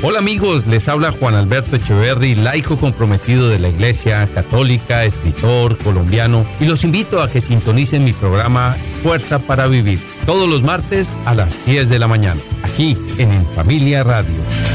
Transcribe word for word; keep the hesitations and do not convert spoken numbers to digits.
Hola amigos, les habla Juan Alberto Echeverry, laico comprometido de la Iglesia Católica, escritor colombiano, y los invito a que sintonicen mi programa Fuerza para Vivir, todos los martes a las diez de la mañana, aquí en En Familia Radio.